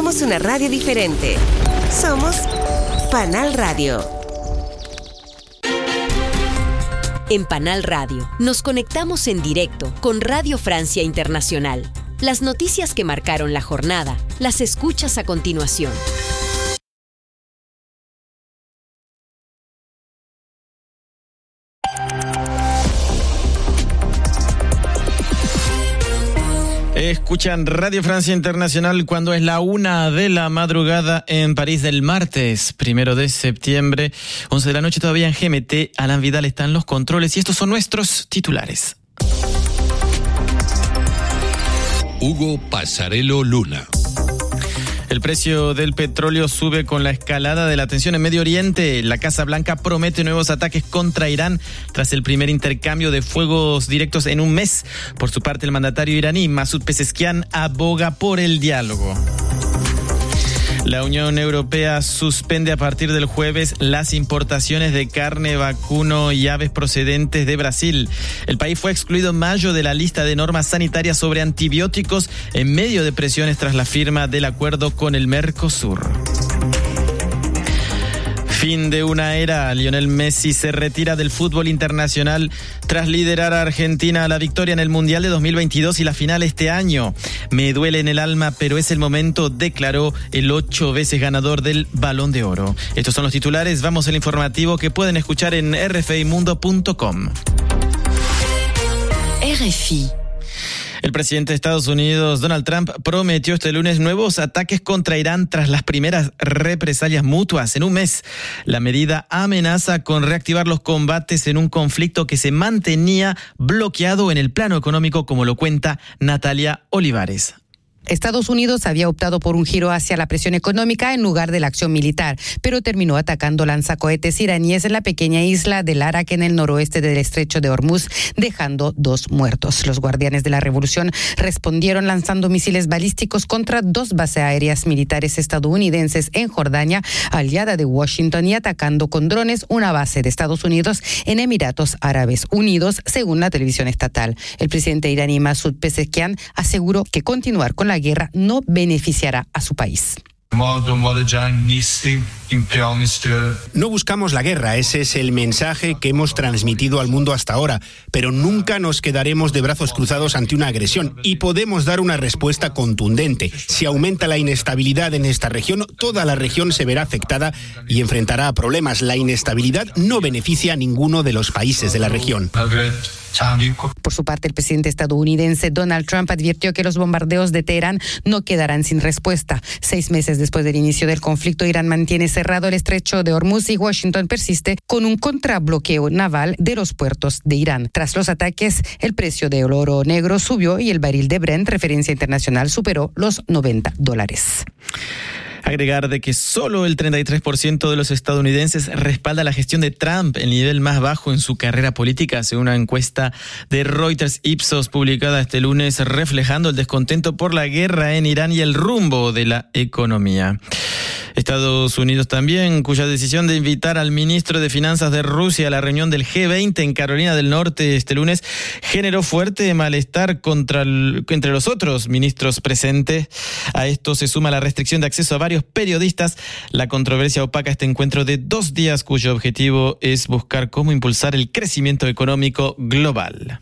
Somos una radio diferente. Somos Panal Radio. En Panal Radio nos conectamos en directo con Radio Francia Internacional. Las noticias que marcaron la jornada las escuchas a continuación. Escuchan Radio Francia Internacional cuando es la 1 de la madrugada en París del martes, 1 de septiembre, 11 de la noche todavía en GMT. Alan Vidal está en los controles y estos son nuestros titulares. Hugo Pasarello Luna. El precio del petróleo sube con la escalada de la tensión en Medio Oriente. La Casa Blanca promete nuevos ataques contra Irán tras el primer intercambio de fuegos directos en un mes. Por su parte, el mandatario iraní Masoud Pezeshkian aboga por el diálogo. La Unión Europea suspende a partir del jueves las importaciones de carne, vacuno y aves procedentes de Brasil. El país fue excluido en mayo de la lista de normas sanitarias sobre antibióticos en medio de presiones tras la firma del acuerdo con el Mercosur. Fin de una era. Lionel Messi se retira del fútbol internacional tras liderar a Argentina a la victoria en el Mundial de 2022 y la final este año. Me duele en el alma, pero es el momento, declaró el 8 veces ganador del Balón de Oro. Estos son los titulares. Vamos al informativo que pueden escuchar en rfimundo.com. RFI. El presidente de Estados Unidos, Donald Trump, prometió este lunes nuevos ataques contra Irán tras las primeras represalias mutuas en un mes. La medida amenaza con reactivar los combates en un conflicto que se mantenía bloqueado en el plano económico, como lo cuenta Natalia Olivares. Estados Unidos había optado por un giro hacia la presión económica en lugar de la acción militar, pero terminó atacando lanzacohetes iraníes en la pequeña isla de Arak en el noroeste del estrecho de Hormuz, dejando 2 muertos. Los guardianes de la revolución respondieron lanzando misiles balísticos contra 2 bases aéreas militares estadounidenses en Jordania, aliada de Washington, y atacando con drones una base de Estados Unidos en Emiratos Árabes Unidos, según la televisión estatal. El presidente iraní Masoud Pezeshkian aseguró que continuar con la guerra no beneficiará a su país. No buscamos la guerra, ese es el mensaje que hemos transmitido al mundo hasta ahora, pero nunca nos quedaremos de brazos cruzados ante una agresión y podemos dar una respuesta contundente. Si aumenta la inestabilidad en esta región, toda la región se verá afectada y enfrentará problemas. La inestabilidad no beneficia a ninguno de los países de la región. Por su parte, el presidente estadounidense Donald Trump advirtió que los bombardeos de Teherán no quedarán sin respuesta. 6 meses después del inicio del conflicto, Irán mantiene cerrado el estrecho de Hormuz y Washington persiste con un contrabloqueo naval de los puertos de Irán. Tras los ataques, el precio del oro negro subió y el barril de Brent, referencia internacional, superó los $90. Agregar de que solo el 33% de los estadounidenses respalda la gestión de Trump, el nivel más bajo en su carrera política, según una encuesta de Reuters Ipsos publicada este lunes, reflejando el descontento por la guerra en Irán y el rumbo de la economía. Estados Unidos también, cuya decisión de invitar al ministro de Finanzas de Rusia a la reunión del G20 en Carolina del Norte este lunes generó fuerte malestar entre los otros ministros presentes. A esto se suma la restricción de acceso a varios periodistas. La controversia opaca este encuentro de 2 días cuyo objetivo es buscar cómo impulsar el crecimiento económico global.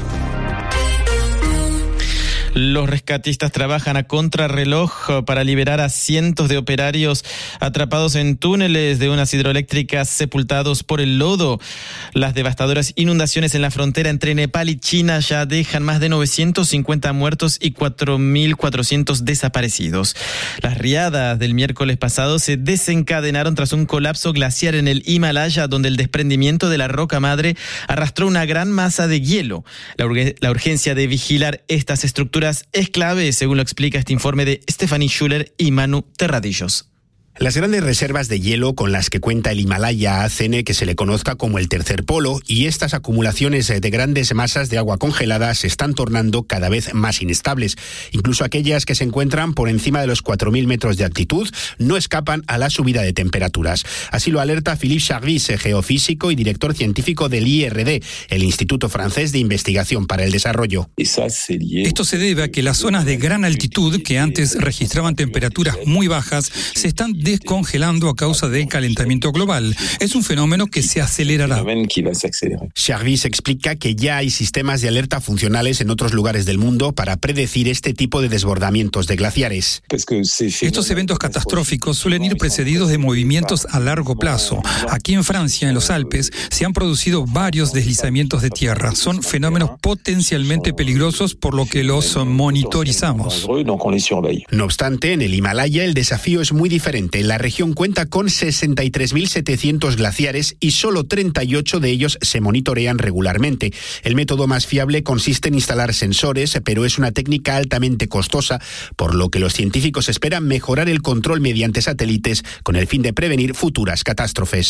Los rescatistas trabajan a contrarreloj para liberar a cientos de operarios atrapados en túneles de unas hidroeléctricas sepultados por el lodo. Las devastadoras inundaciones en la frontera entre Nepal y China ya dejan más de 950 muertos y 4.400 desaparecidos. Las riadas del miércoles pasado se desencadenaron tras un colapso glaciar en el Himalaya, donde el desprendimiento de la roca madre arrastró una gran masa de hielo. La urgencia de vigilar estas estructuras es clave, según lo explica este informe de Stephanie Schuller y Manu Terradillos. Las grandes reservas de hielo con las que cuenta el Himalaya hacen que se le conozca como el tercer polo, y estas acumulaciones de grandes masas de agua congelada se están tornando cada vez más inestables. Incluso aquellas que se encuentran por encima de los 4.000 metros de altitud no escapan a la subida de temperaturas. Así lo alerta Philippe Charvis, geofísico y director científico del IRD, el Instituto Francés de Investigación para el Desarrollo. Esto se debe a que las zonas de gran altitud, que antes registraban temperaturas muy bajas, se están descongelando a causa del calentamiento global. Es un fenómeno que se acelerará. Charvis explica que ya hay sistemas de alerta funcionales en otros lugares del mundo para predecir este tipo de desbordamientos de glaciares. Estos eventos catastróficos suelen ir precedidos de movimientos a largo plazo. Aquí en Francia, en los Alpes, se han producido varios deslizamientos de tierra. Son fenómenos potencialmente peligrosos, por lo que los monitorizamos. No obstante, en el Himalaya el desafío es muy diferente. La región cuenta con 63.700 glaciares y solo 38 de ellos se monitorean regularmente. El método más fiable consiste en instalar sensores, pero es una técnica altamente costosa, por lo que los científicos esperan mejorar el control mediante satélites con el fin de prevenir futuras catástrofes.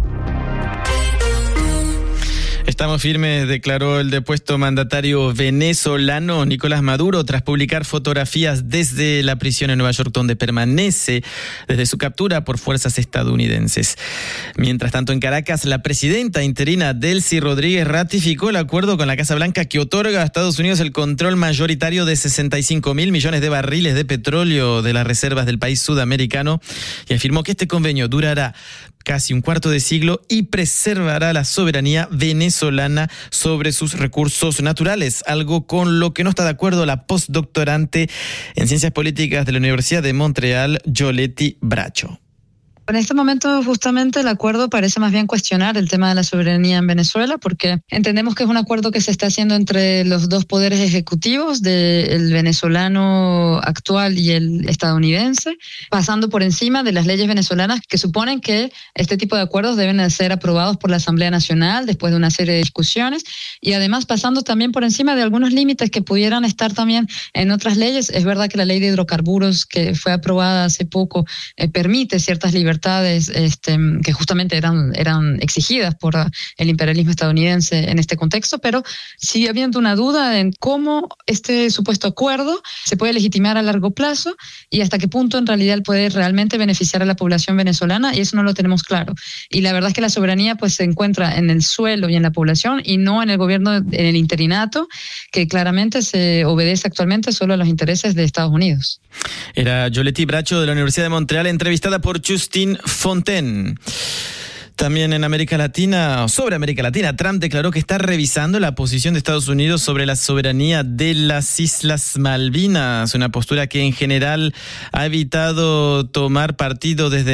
Estamos firmes, declaró el depuesto mandatario venezolano Nicolás Maduro tras publicar fotografías desde la prisión en Nueva York, donde permanece desde su captura por fuerzas estadounidenses. Mientras tanto, en Caracas, la presidenta interina Delcy Rodríguez ratificó el acuerdo con la Casa Blanca que otorga a Estados Unidos el control mayoritario de 65.000 millones de barriles de petróleo de las reservas del país sudamericano, y afirmó que este convenio durará casi un cuarto de siglo y preservará la soberanía venezolana sobre sus recursos naturales, algo con lo que no está de acuerdo la postdoctorante en Ciencias Políticas de la Universidad de Montreal, Yoletti Bracho. En este momento, justamente, el acuerdo parece más bien cuestionar el tema de la soberanía en Venezuela, porque entendemos que es un acuerdo que se está haciendo entre los dos poderes ejecutivos, del venezolano actual y el estadounidense, pasando por encima de las leyes venezolanas que suponen que este tipo de acuerdos deben ser aprobados por la Asamblea Nacional después de una serie de discusiones, y además pasando también por encima de algunos límites que pudieran estar también en otras leyes. Es verdad que la ley de hidrocarburos, que fue aprobada hace poco, permite ciertas libertades que justamente eran exigidas por el imperialismo estadounidense en este contexto, pero sigue habiendo una duda en cómo este supuesto acuerdo se puede legitimar a largo plazo y hasta qué punto en realidad puede realmente beneficiar a la población venezolana, y eso no lo tenemos claro. Y la verdad es que la soberanía pues se encuentra en el suelo y en la población, y no en el gobierno, en el interinato, que claramente se obedece actualmente solo a los intereses de Estados Unidos. Era Yoletti Bracho de la Universidad de Montreal, entrevistada por Justin Fontaine. También sobre América Latina, Trump declaró que está revisando la posición de Estados Unidos sobre la soberanía de las Islas Malvinas, una postura que en general ha evitado tomar partido desde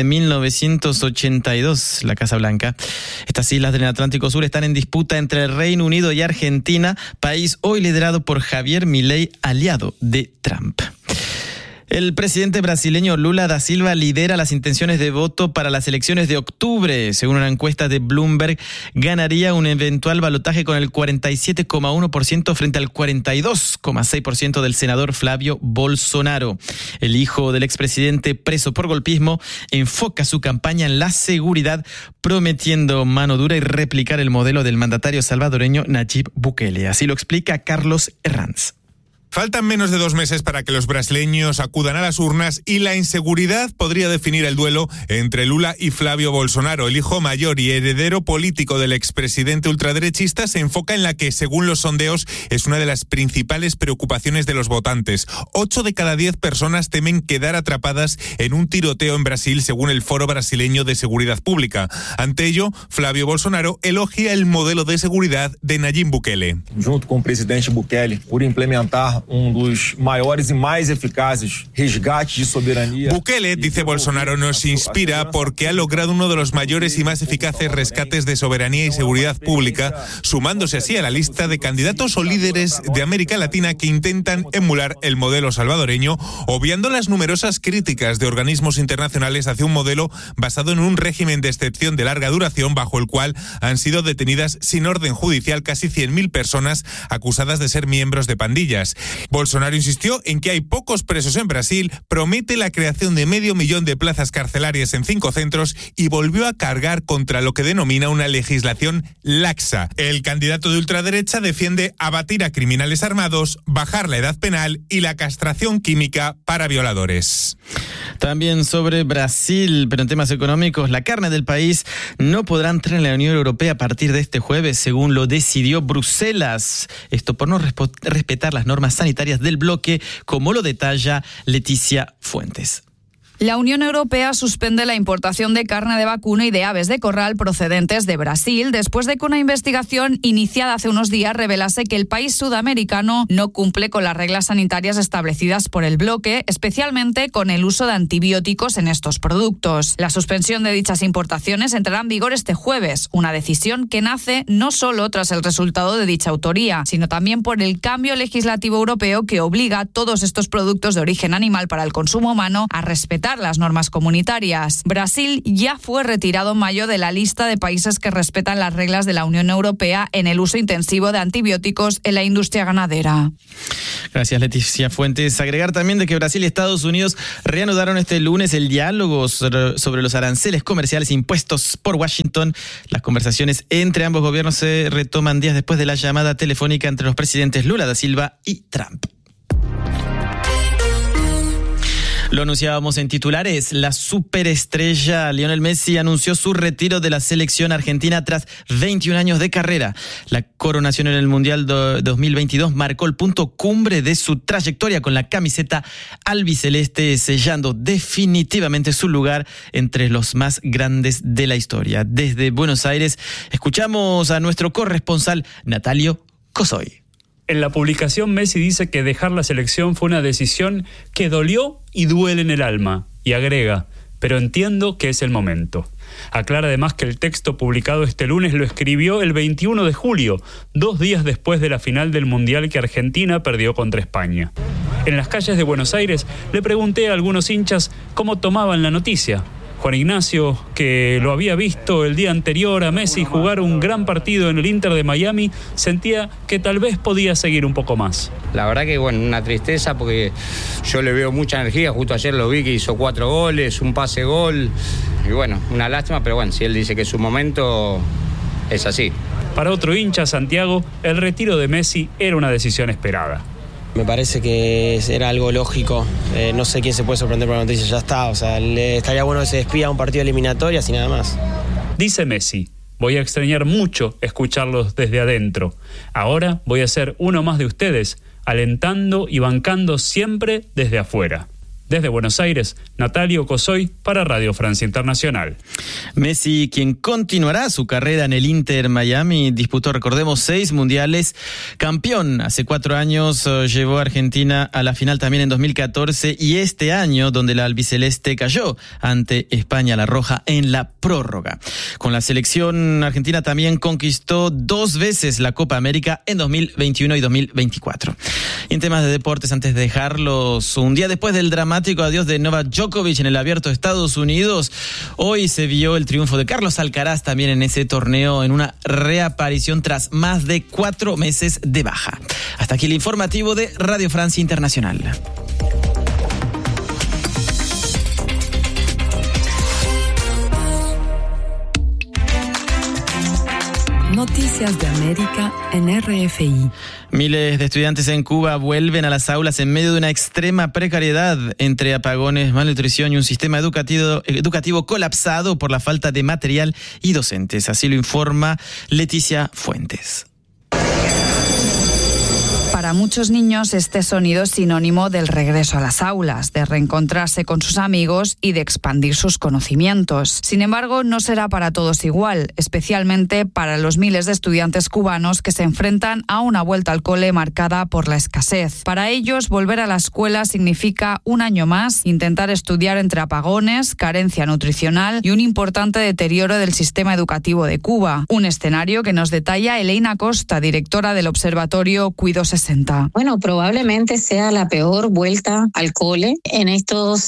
1982, la Casa Blanca. Estas islas del Atlántico Sur están en disputa entre el Reino Unido y Argentina, país hoy liderado por Javier Milei, aliado de Trump. El presidente brasileño Lula da Silva lidera las intenciones de voto para las elecciones de octubre. Según una encuesta de Bloomberg, ganaría un eventual balotaje con el 47,1% frente al 42,6% del senador Flavio Bolsonaro. El hijo del expresidente preso por golpismo enfoca su campaña en la seguridad, prometiendo mano dura y replicar el modelo del mandatario salvadoreño Nayib Bukele. Así lo explica Carlos Herranz. Faltan menos de 2 meses para que los brasileños acudan a las urnas y la inseguridad podría definir el duelo entre Lula y Flavio Bolsonaro. El hijo mayor y heredero político del expresidente ultraderechista se enfoca en la que, según los sondeos, es una de las principales preocupaciones de los votantes. 8 de cada 10 personas temen quedar atrapadas en un tiroteo en Brasil, según el Foro Brasileño de Seguridad Pública. Ante ello, Flavio Bolsonaro elogia el modelo de seguridad de Nayib Bukele. Junto con el presidente Bukele, por implementar dos maiores y más eficaces resgates de soberanía. Bukele, dice Bolsonaro, nos inspira porque ha logrado uno de los mayores y más eficaces rescates de soberanía y seguridad pública, sumándose así a la lista de candidatos o líderes de América Latina que intentan emular el modelo salvadoreño, obviando las numerosas críticas de organismos internacionales hacia un modelo basado en un régimen de excepción de larga duración, bajo el cual han sido detenidas sin orden judicial casi 100.000 personas acusadas de ser miembros de pandillas. Bolsonaro insistió en que hay pocos presos en Brasil, promete la creación de 500.000 de plazas carcelarias en 5 centros y volvió a cargar contra lo que denomina una legislación laxa. El candidato de ultraderecha defiende abatir a criminales armados, bajar la edad penal y la castración química para violadores. También sobre Brasil, pero en temas económicos, la carne del país no podrá entrar en la Unión Europea a partir de este jueves, según lo decidió Bruselas. Esto por no respetar las normas sanitarias del bloque, como lo detalla Leticia Fuentes. La Unión Europea suspende la importación de carne de vacuno y de aves de corral procedentes de Brasil después de que una investigación iniciada hace unos días revelase que el país sudamericano no cumple con las reglas sanitarias establecidas por el bloque, especialmente con el uso de antibióticos en estos productos. La suspensión de dichas importaciones entrará en vigor este jueves, una decisión que nace no solo tras el resultado de dicha autoría, sino también por el cambio legislativo europeo que obliga a todos estos productos de origen animal para el consumo humano a respetar las normas comunitarias. Brasil ya fue retirado en mayo de la lista de países que respetan las reglas de la Unión Europea en el uso intensivo de antibióticos en la industria ganadera. Gracias, Leticia Fuentes. Agregar también de que Brasil y Estados Unidos reanudaron este lunes el diálogo sobre los aranceles comerciales impuestos por Washington. Las conversaciones entre ambos gobiernos se retoman días después de la llamada telefónica entre los presidentes Lula da Silva y Trump. Lo anunciábamos en titulares, la superestrella Lionel Messi anunció su retiro de la selección argentina tras 21 años de carrera. La coronación en el Mundial 2022 marcó el punto cumbre de su trayectoria con la camiseta albiceleste, sellando definitivamente su lugar entre los más grandes de la historia. Desde Buenos Aires, escuchamos a nuestro corresponsal Natalio Cosoy. En la publicación, Messi dice que dejar la selección fue una decisión que dolió y duele en el alma, y agrega, pero entiendo que es el momento. Aclara además que el texto publicado este lunes lo escribió el 21 de julio, 2 días después de la final del Mundial que Argentina perdió contra España. En las calles de Buenos Aires le pregunté a algunos hinchas cómo tomaban la noticia. Juan Ignacio, que lo había visto el día anterior a Messi jugar un gran partido en el Inter de Miami, sentía que tal vez podía seguir un poco más. La verdad que bueno, una tristeza porque yo le veo mucha energía, justo ayer lo vi que hizo 4 goles, un pase gol, y bueno, una lástima, pero bueno, si él dice que es su momento, es así. Para otro hincha, Santiago, el retiro de Messi era una decisión esperada. Me parece que era algo lógico, no sé quién se puede sorprender por la noticia, ya está, o sea, estaría bueno que se despida un partido eliminatorio así nada más. Dice Messi, voy a extrañar mucho escucharlos desde adentro, ahora voy a ser uno más de ustedes, alentando y bancando siempre desde afuera. Desde Buenos Aires, Natalio Cosoy para Radio Francia Internacional. Messi, quien continuará su carrera en el Inter Miami, disputó, recordemos, 6 mundiales. Campeón hace 4 años, llevó a Argentina a la final también en 2014 y este año, donde la albiceleste cayó ante España, la roja, en la prórroga. Con la selección argentina también conquistó 2 veces la Copa América en 2021 y 2024. Y en temas de deportes, antes de dejarlos, un día después del dramático adiós de Novak Djokovic en el Abierto de Estados Unidos, hoy se vio el triunfo de Carlos Alcaraz también en ese torneo, en una reaparición tras más de 4 meses de baja. Hasta aquí el informativo de Radio Francia Internacional. Noticias de América en RFI. Miles de estudiantes en Cuba vuelven a las aulas en medio de una extrema precariedad entre apagones, malnutrición y un sistema educativo colapsado por la falta de material y docentes. Así lo informa Leticia Fuentes. Para muchos niños este sonido es sinónimo del regreso a las aulas, de reencontrarse con sus amigos y de expandir sus conocimientos. Sin embargo, no será para todos igual, especialmente para los miles de estudiantes cubanos que se enfrentan a una vuelta al cole marcada por la escasez. Para ellos, volver a la escuela significa un año más intentar estudiar entre apagones, carencia nutricional y un importante deterioro del sistema educativo de Cuba. Un escenario que nos detalla Elena Costa, directora del Observatorio Cuido 60. representa. Bueno, probablemente sea la peor vuelta al cole en estos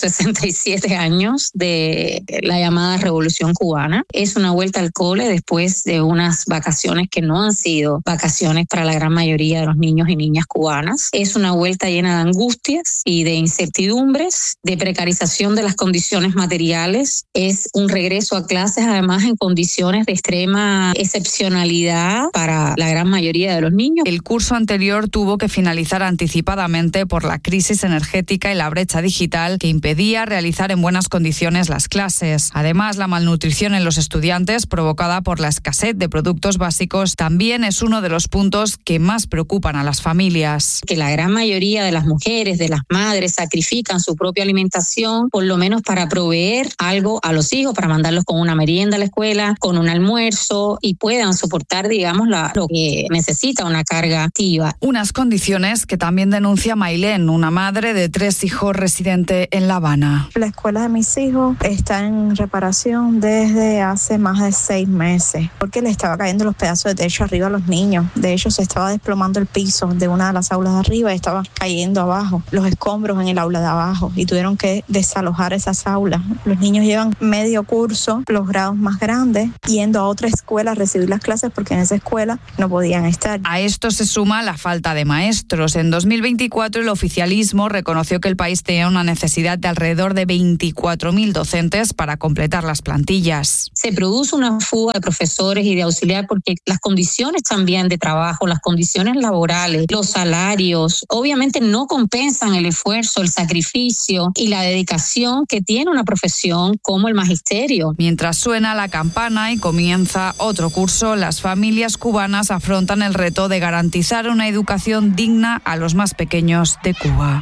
67 años de la llamada Revolución Cubana. Es una vuelta al cole después de unas vacaciones que no han sido vacaciones para la gran mayoría de los niños y niñas cubanas. Es una vuelta llena de angustias y de incertidumbres, de precarización de las condiciones materiales. Es un regreso a clases, además, en condiciones de extrema excepcionalidad para la gran mayoría de los niños. El curso anterior tuvo que finalizar anticipadamente por la crisis energética y la brecha digital que impedía realizar en buenas condiciones las clases. Además, la malnutrición en los estudiantes, provocada por la escasez de productos básicos, también es uno de los puntos que más preocupan a las familias. Que la gran mayoría de las mujeres, de las madres, sacrifican su propia alimentación, por lo menos para proveer algo a los hijos, para mandarlos con una merienda a la escuela, con un almuerzo, y puedan soportar, digamos, lo que necesita una carga activa. Unas condiciones que también denuncia Mailén, una madre de 3 hijos residente en La Habana. La escuela de mis hijos está en reparación desde hace más de 6 meses, porque le estaba cayendo los pedazos de techo arriba a los niños. De hecho, se estaba desplomando el piso de una de las aulas de arriba y estaba cayendo abajo, los escombros en el aula de abajo, y tuvieron que desalojar esas aulas. Los niños llevan medio curso, los grados más grandes, yendo a otra escuela a recibir las clases porque en esa escuela no podían estar. A esto se suma la falta de maestros. En 2024 el oficialismo reconoció que el país tenía una necesidad de alrededor de 24.000 docentes para completar las plantillas. Se produce una fuga de profesores y de auxiliares porque las condiciones también de trabajo, las condiciones laborales, los salarios, obviamente no compensan el esfuerzo, el sacrificio y la dedicación que tiene una profesión como el magisterio. Mientras suena la campana y comienza otro curso, las familias cubanas afrontan el reto de garantizar una educación digna a los más pequeños de Cuba.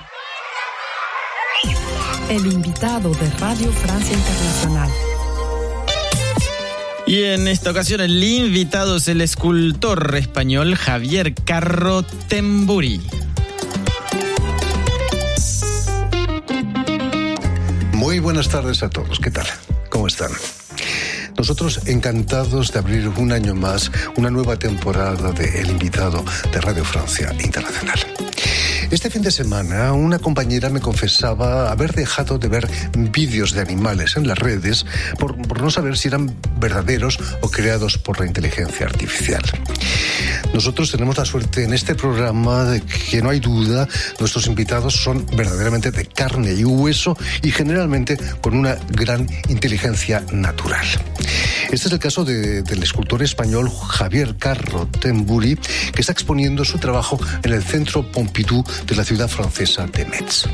El invitado de Radio Francia Internacional. Y en esta ocasión el invitado es el escultor español Javier Carro Temburi. Muy buenas tardes a todos. ¿Qué tal? ¿Cómo están? Nosotros encantados de abrir un año más una nueva temporada de El Invitado de Radio Francia Internacional. Este fin de semana una compañera me confesaba haber dejado de ver vídeos de animales en las redes por no saber si eran verdaderos o creados por la inteligencia artificial. Nosotros tenemos la suerte en este programa de que no hay duda, nuestros invitados son verdaderamente de carne y hueso y generalmente con una gran inteligencia natural. Este es el caso del escultor español Javier Carro Temburi, que está exponiendo su trabajo en el Centro Pompidou de la ciudad francesa de Metz.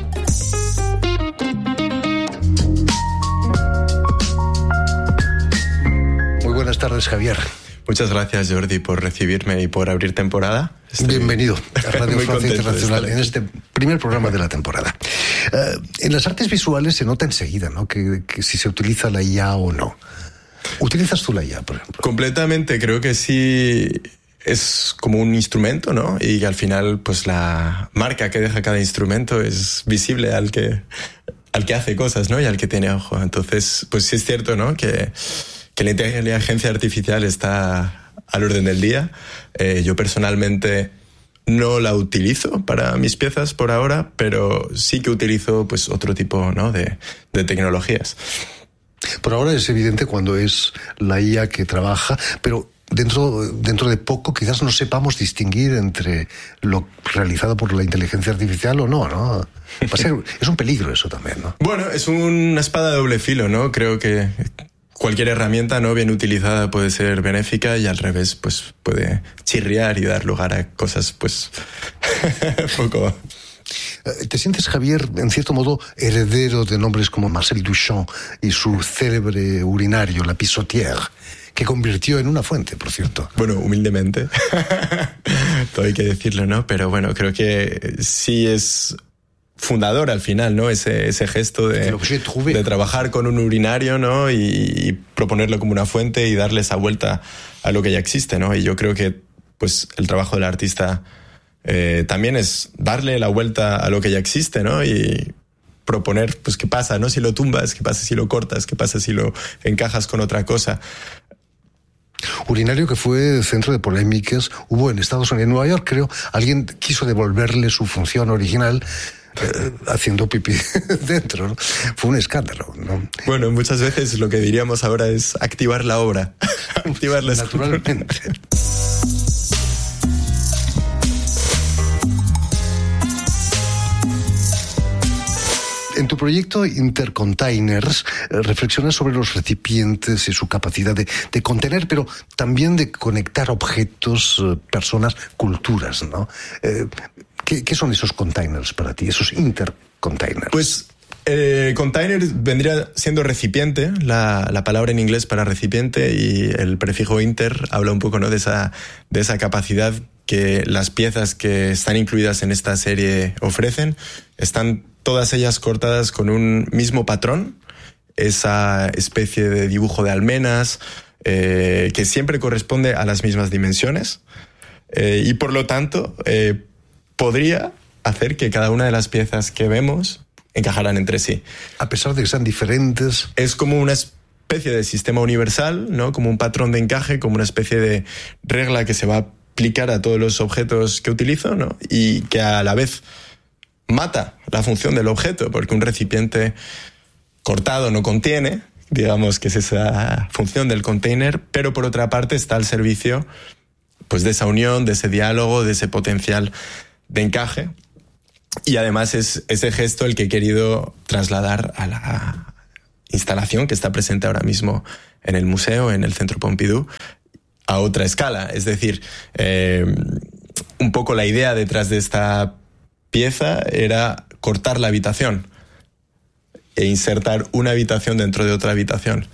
Muy buenas tardes, Javier. Muchas gracias, Jordi, por recibirme y por abrir temporada. Bienvenido a Radio Francia Internacional en este primer programa de la temporada. En las artes visuales se nota enseguida, ¿no?, que si se utiliza la IA o no. ¿Utilizas tú la IA, por ejemplo? Completamente, creo que sí. Es como un instrumento, ¿no? Y al final, pues la marca que deja cada instrumento es visible al que hace cosas, ¿no? Y al que tiene ojo. Entonces, pues sí es cierto, ¿no?, que la inteligencia artificial está al orden del día. Yo personalmente no la utilizo para mis piezas por ahora, pero sí que utilizo pues otro tipo, ¿no?, de tecnologías. Por ahora es evidente cuando es la IA que trabaja, pero dentro de poco quizás no sepamos distinguir entre lo realizado por la inteligencia artificial o no, ¿no? Es un peligro eso también, ¿no? Bueno, es una espada de doble filo, ¿no? Creo que cualquier herramienta no bien utilizada puede ser benéfica y al revés pues puede chirriar y dar lugar a cosas pues poco... ¿Te sientes, Javier, en cierto modo, heredero de nombres como Marcel Duchamp y su célebre urinario, La Pissotière, que convirtió en una fuente, por cierto? Bueno, humildemente, todo hay que decirlo, ¿no? Pero bueno, creo que sí es fundador al final, ¿no? Ese gesto de trabajar con un urinario, ¿no? Y proponerlo como una fuente y darle esa vuelta a lo que ya existe, ¿no? Y yo creo que pues el trabajo del artista también es darle la vuelta a lo que ya existe, ¿no? Y proponer, pues, qué pasa, ¿no? Si lo tumbas, qué pasa si lo cortas, qué pasa si lo encajas con otra cosa. Urinario que fue centro de polémicas, hubo en Estados Unidos, en Nueva York creo, alguien quiso devolverle su función original haciendo pipí dentro, ¿no? Fue un escándalo, ¿no? Bueno, muchas veces lo que diríamos ahora es activar la obra. Activarla naturalmente. En tu proyecto Intercontainers reflexionas sobre los recipientes y su capacidad de contener, pero también de conectar objetos, personas, culturas, ¿no? ¿Qué son esos containers para ti, esos intercontainers? Pues container vendría siendo recipiente, la palabra en inglés para recipiente, y el prefijo inter habla un poco, ¿no?, de esa capacidad que las piezas que están incluidas en esta serie ofrecen. Están todas ellas cortadas con un mismo patrón, esa especie de dibujo de almenas que siempre corresponde a las mismas dimensiones, y por lo tanto podría hacer que cada una de las piezas que vemos encajaran entre sí. A pesar de que sean diferentes. Es como una especie de sistema universal, ¿no? Como un patrón de encaje, como una especie de regla que se va a aplicar a todos los objetos que utilizo, ¿no? Y que a la vez mata la función del objeto, porque un recipiente cortado no contiene, digamos que es esa función del container, pero por otra parte está al servicio, pues, de esa unión, de ese diálogo, de ese potencial de encaje. Y además es ese gesto el que he querido trasladar a la instalación que está presente ahora mismo en el museo, en el Centro Pompidou, a otra escala. Es decir, un poco la idea detrás de esta pieza era cortar la habitación e insertar una habitación dentro de otra habitación.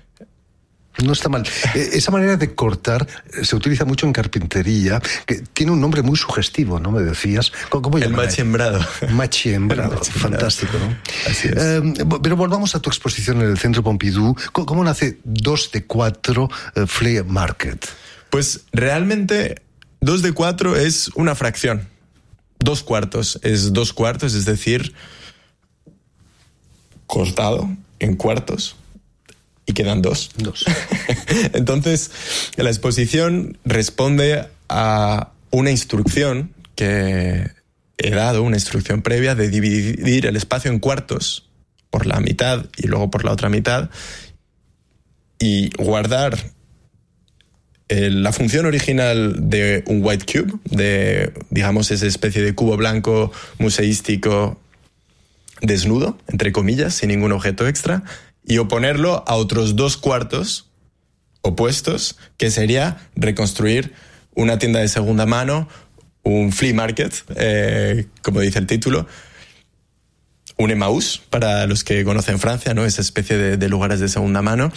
No está mal. Esa manera de cortar se utiliza mucho en carpintería, que tiene un nombre muy sugestivo, ¿no? Me decías. ¿Cómo el machiembrado. Machiembrado, fantástico, ¿no? Así es. Pero volvamos a tu exposición en el Centro Pompidou. ¿Cómo nace 2 de 4 Flea Market? Pues realmente 2 de 4 es una fracción. 2/4 es 2/4, es decir, cortado en cuartos y quedan 2. Entonces, la exposición responde a una instrucción que he dado, una instrucción previa de dividir el espacio en cuartos por la mitad y luego por la otra mitad, y guardar la función original de un white cube, de, digamos, esa especie de cubo blanco museístico desnudo, entre comillas, sin ningún objeto extra, y oponerlo a otros 2/4 opuestos, que sería reconstruir una tienda de segunda mano, un flea market, como dice el título, un Emmaüs, para los que conocen Francia, ¿no? Esa especie de lugares de segunda mano,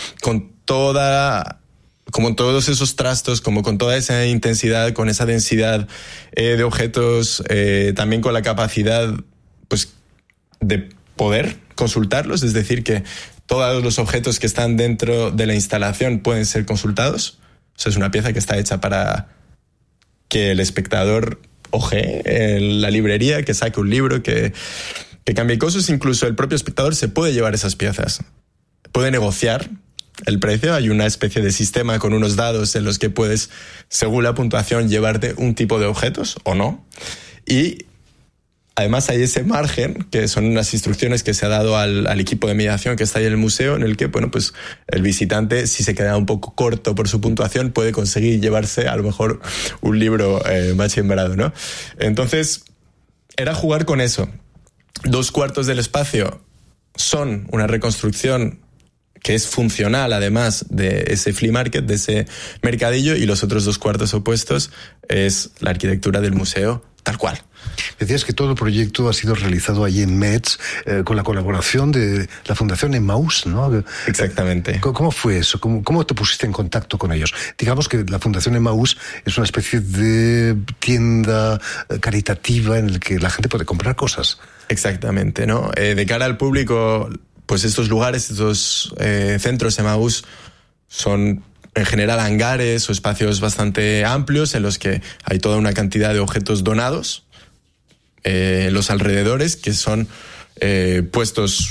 como todos esos trastos, como con toda esa intensidad, con esa densidad de objetos, también con la capacidad, pues, de poder consultarlos, es decir, que todos los objetos que están dentro de la instalación pueden ser consultados. O sea, es una pieza que está hecha para que el espectador ojee en la librería, que saque un libro, que cambie cosas. Incluso el propio espectador se puede llevar esas piezas. Puede negociar el precio. Hay una especie de sistema con unos dados en los que puedes, según la puntuación, llevarte un tipo de objetos o no. Y además hay ese margen, que son unas instrucciones que se ha dado al equipo de mediación que está ahí en el museo, en el que, bueno, pues el visitante, si se queda un poco corto por su puntuación, puede conseguir llevarse a lo mejor un libro machiembrado, ¿no? Entonces, era jugar con eso. 2/4 del espacio son una reconstrucción que es funcional, además de ese flea market, de ese mercadillo, y los otros 2/4 opuestos es la arquitectura del museo, tal cual. Decías que todo el proyecto ha sido realizado allí en Metz, con la colaboración de la Fundación Emmaüs, ¿no? Exactamente. ¿Cómo fue eso? ¿Cómo te pusiste en contacto con ellos? Digamos que la Fundación Emmaüs es una especie de tienda caritativa en la que la gente puede comprar cosas. Exactamente, ¿no? De cara al público, pues estos lugares, estos centros Emmaüs son en general hangares o espacios bastante amplios en los que hay toda una cantidad de objetos donados en los alrededores, que son puestos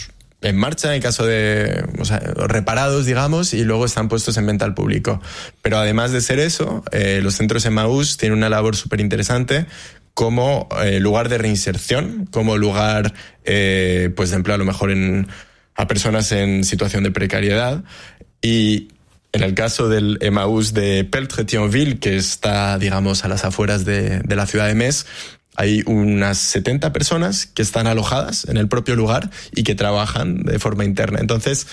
en marcha en caso de, o sea, reparados, digamos, y luego están puestos en venta al público. Pero además de ser eso, los centros Emmaús tienen una labor súper interesante como lugar de reinserción, como lugar pues de empleo a lo mejor a personas en situación de precariedad. Y en el caso del Emmaús de Peltre-Thionville, que está, digamos, a las afueras de la ciudad de Metz, hay unas 70 personas que están alojadas en el propio lugar y que trabajan de forma interna. Entonces,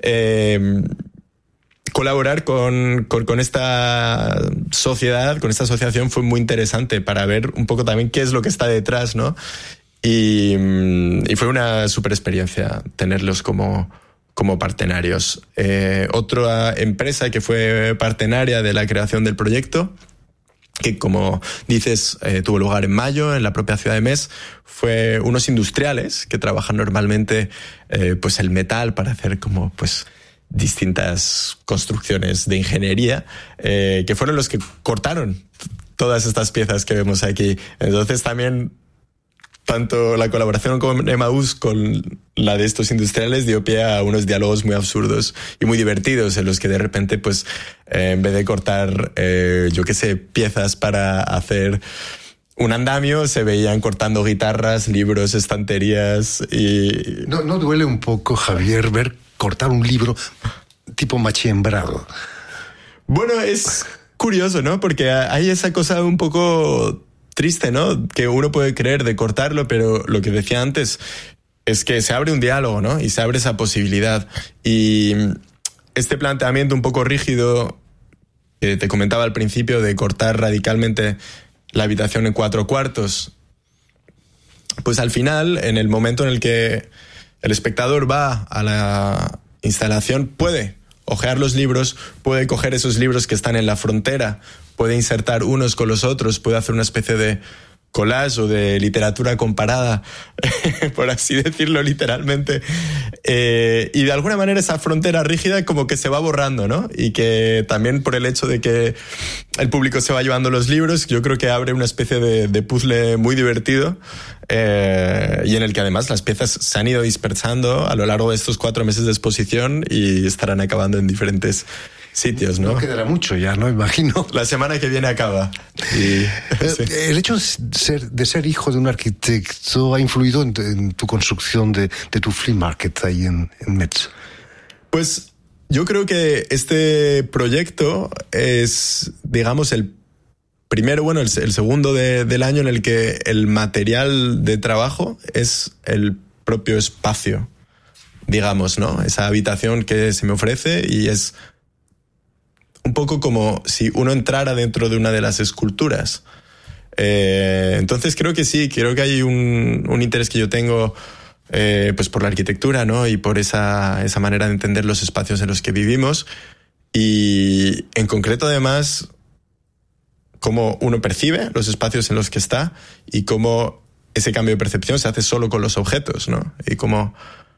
colaborar con esta sociedad, con esta asociación, fue muy interesante para ver un poco también qué es lo que está detrás, ¿no? Y fue una súper experiencia tenerlos como partenarios. Otra empresa que fue partenaria de la creación del proyecto, que como dices tuvo lugar en mayo en la propia ciudad de Metz, fue unos industriales que trabajan normalmente pues el metal para hacer como pues distintas construcciones de ingeniería, que fueron los que cortaron todas estas piezas que vemos aquí. Entonces también tanto la colaboración con Emmaús con la de estos industriales dio pie a unos diálogos muy absurdos y muy divertidos en los que de repente, pues, en vez de cortar, yo qué sé, piezas para hacer un andamio, se veían cortando guitarras, libros, estanterías y... ¿No duele un poco, Javier, ver cortar un libro tipo machembrado? Bueno, es curioso, ¿no? Porque hay esa cosa un poco triste, ¿no? Que uno puede creer de cortarlo, pero lo que decía antes es que se abre un diálogo, ¿no? Y se abre esa posibilidad. Y este planteamiento un poco rígido que te comentaba al principio de cortar radicalmente la habitación en 4 cuartos, pues al final, en el momento en el que el espectador va a la instalación, puede hojear los libros, puede coger esos libros que están en la frontera, puede insertar unos con los otros, puede hacer una especie de collage o de literatura comparada, por así decirlo literalmente. Y de alguna manera esa frontera rígida como que se va borrando, ¿no? Y que también por el hecho de que el público se va llevando los libros, yo creo que abre una especie de puzzle muy divertido, y en el que además las piezas se han ido dispersando a lo largo de estos 4 meses de exposición y estarán acabando en diferentes sitios, ¿no? No quedará mucho ya, ¿no? Imagino. La semana que viene acaba. Y, sí. El hecho de ser hijo de un arquitecto ha influido en tu construcción de tu flea market ahí en Metz. Pues yo creo que este proyecto es, digamos, el primero, bueno, el segundo del año en el que el material de trabajo es el propio espacio, digamos, ¿no? Esa habitación que se me ofrece y es un poco como si uno entrara dentro de una de las esculturas. Entonces creo que sí, creo que hay un interés que yo tengo pues por la arquitectura, ¿no? Y por esa manera de entender los espacios en los que vivimos. Y en concreto, además, cómo uno percibe los espacios en los que está y cómo ese cambio de percepción se hace solo con los objetos, ¿no? Y cómo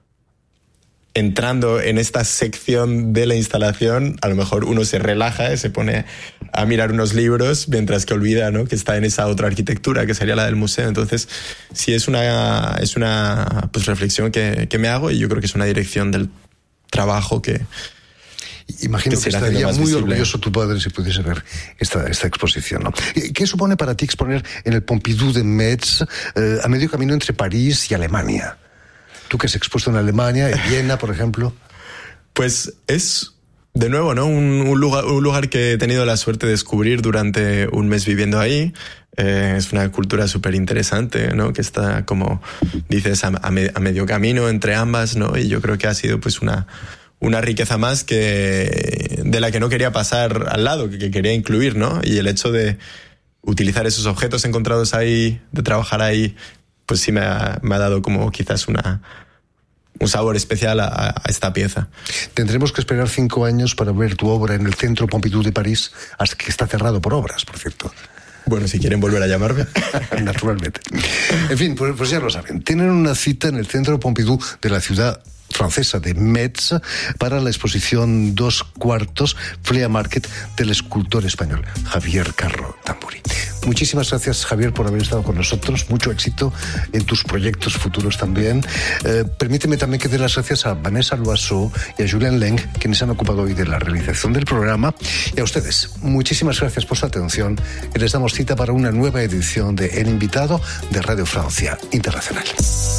entrando en esta sección de la instalación, a lo mejor uno se relaja y se pone a mirar unos libros mientras que olvida, ¿no?, que está en esa otra arquitectura que sería la del museo. Entonces, sí es una pues, reflexión que me hago y yo creo que es una dirección del trabajo que imagino que estaría muy orgulloso tu padre si pudiese ver esta exposición, ¿no? ¿Qué supone para ti exponer en el Pompidou de Metz, a medio camino entre París y Alemania? Tú que has expuesto en Alemania, en Viena, por ejemplo. Pues es, de nuevo, ¿no?, un lugar que he tenido la suerte de descubrir durante un mes viviendo ahí. Es una cultura súper interesante, ¿no?, que está, como dices, a medio camino entre ambas, ¿no? Y yo creo que ha sido pues una riqueza más de la que no quería pasar al lado, que quería incluir, ¿no? Y el hecho de utilizar esos objetos encontrados ahí, de trabajar ahí, pues sí me ha dado como quizás un sabor especial a esta pieza. Tendremos que esperar 5 años para ver tu obra en el Centro Pompidou de París, hasta que está cerrado por obras, por cierto. Bueno, si quieren volver a llamarme. Naturalmente. En fin, pues ya lo saben. Tienen una cita en el Centro Pompidou de la ciudad francesa de Metz para la exposición 2 cuartos Flea Market del escultor español Javier Carro Tamburi. Muchísimas gracias, Javier, por haber estado con nosotros. Mucho éxito en tus proyectos futuros también. Permíteme también que dé las gracias a Vanessa Loiseau y a Julien Leng, quienes han ocupado hoy de la realización del programa. Y a ustedes, muchísimas gracias por su atención y les damos cita para una nueva edición de El Invitado de Radio Francia Internacional.